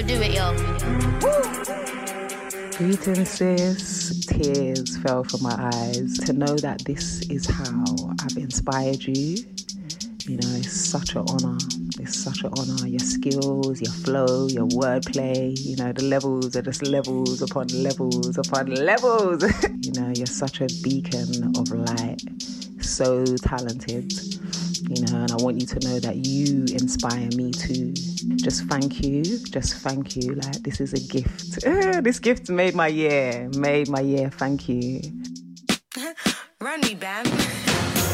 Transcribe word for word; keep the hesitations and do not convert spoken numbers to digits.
Do it, yo. Greetings, sis. Tears fell from my eyes to know that this is how I've inspired you. You know, it's such an honour. It's such an honour. Your skills, your flow, your wordplay, you know, the levels are just levels upon levels upon levels. You know, you're such a beacon of light. So talented. You know, and I want you to know that you inspire me too. Just thank you. Just thank you. Like, this is a gift. This gift made my year. Made my year. Thank you. Run me, Bam.